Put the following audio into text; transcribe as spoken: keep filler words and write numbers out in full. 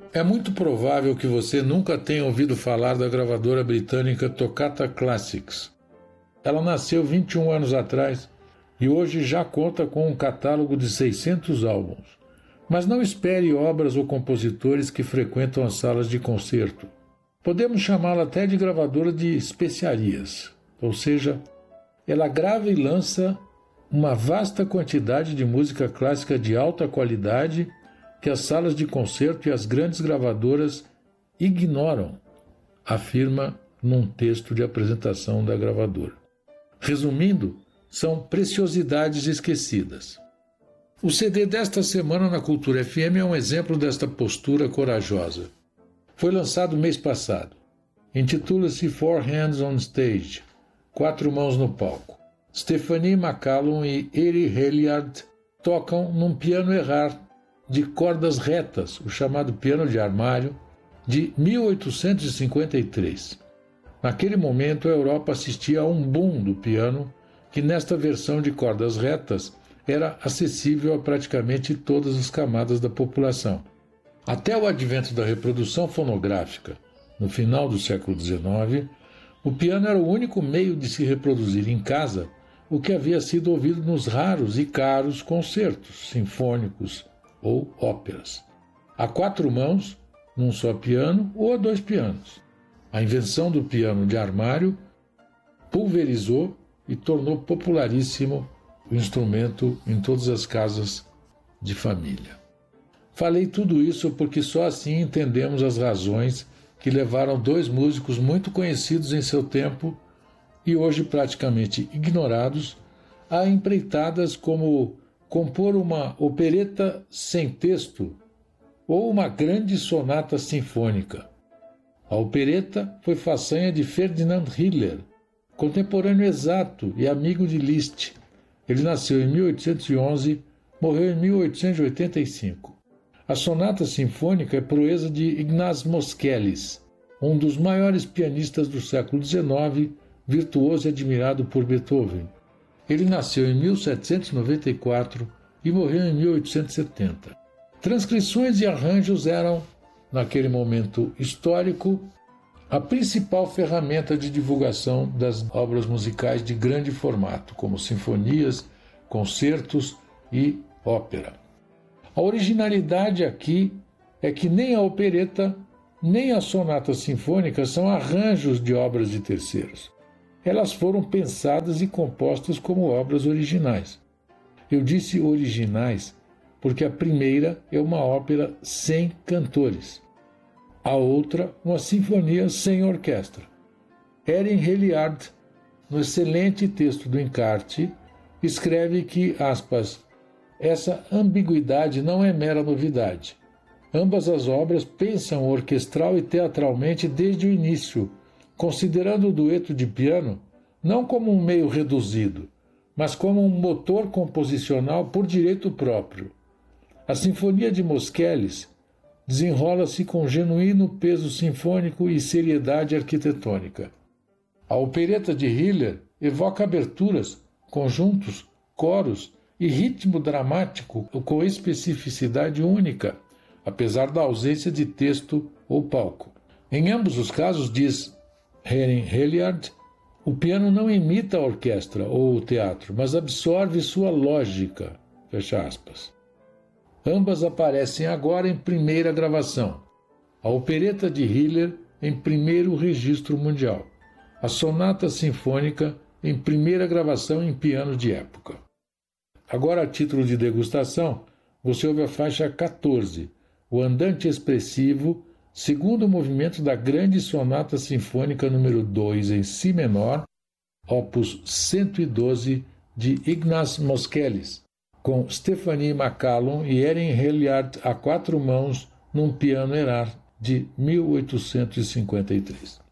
É muito provável que você nunca tenha ouvido falar da gravadora britânica Toccata Classics. Ela nasceu vinte e um anos atrás e hoje já conta com um catálogo de seiscentos álbuns. Mas não espere obras ou compositores que frequentam as salas de concerto. Podemos chamá-la até de gravadora de especiarias, ou seja, ela grava e lança uma vasta quantidade de música clássica de alta qualidade que as salas de concerto e as grandes gravadoras ignoram, afirma num texto de apresentação da gravadora. Resumindo, são preciosidades esquecidas. O C D desta semana na Cultura F M é um exemplo desta postura corajosa. Foi lançado mês passado. Intitula-se Four Hands on Stage, Quatro Mãos no Palco. Stephanie McCallum e Eri Hilliard tocam num piano errar de cordas retas, o chamado piano de armário, de mil oitocentos e cinquenta e três. Naquele momento, a Europa assistia a um boom do piano, que nesta versão de cordas retas era acessível a praticamente todas as camadas da população. Até o advento da reprodução fonográfica, no final do século dezenove, o piano era o único meio de se reproduzir em casa o que havia sido ouvido nos raros e caros concertos sinfônicos ou óperas. A quatro mãos, num só piano ou a dois pianos. A invenção do piano de armário pulverizou e tornou popularíssimo o instrumento em todas as casas de família. Falei tudo isso porque só assim entendemos as razões que levaram dois músicos muito conhecidos em seu tempo e hoje praticamente ignorados a empreitadas como compor uma opereta sem texto ou uma grande sonata sinfônica. A opereta foi façanha de Ferdinand Hiller, contemporâneo exato e amigo de Liszt. Ele nasceu em mil oitocentos e onze, morreu em mil oitocentos e oitenta e cinco. A sonata sinfônica é proeza de Ignaz Moscheles, um dos maiores pianistas do século dezenove, virtuoso e admirado por Beethoven. Ele nasceu em mil setecentos e noventa e quatro e morreu em mil oitocentos e setenta. Transcrições e arranjos eram, naquele momento histórico, a principal ferramenta de divulgação das obras musicais de grande formato, como sinfonias, concertos e ópera. A originalidade aqui é que nem a opereta nem a sonata sinfônica são arranjos de obras de terceiros. Elas foram pensadas e compostas como obras originais. Eu disse originais porque a primeira é uma ópera sem cantores. A outra, uma sinfonia sem orquestra. Erin Hilliard, no excelente texto do encarte, escreve que, aspas, essa ambiguidade não é mera novidade. Ambas as obras pensam orquestral e teatralmente desde o início, considerando o dueto de piano não como um meio reduzido, mas como um motor composicional por direito próprio. A Sinfonia de Moscheles desenrola-se com genuíno peso sinfônico e seriedade arquitetônica. A opereta de Hiller evoca aberturas, conjuntos, coros e ritmo dramático com especificidade única, apesar da ausência de texto ou palco. Em ambos os casos, diz Erin Hilliard, o piano não imita a orquestra ou o teatro, mas absorve sua lógica. Fecha aspas. Ambas aparecem agora em primeira gravação. A opereta de Hiller em primeiro registro mundial. A sonata sinfônica em primeira gravação em piano de época. Agora, a título de degustação, você ouve a faixa quatorze, o Andante Expressivo, segundo movimento da grande sonata sinfônica número dois em si menor, opus cento e doze, de Ignaz Moscheles, com Stephanie McCallum e Erin Hilliard a quatro mãos num piano errar de mil oitocentos e cinquenta e três.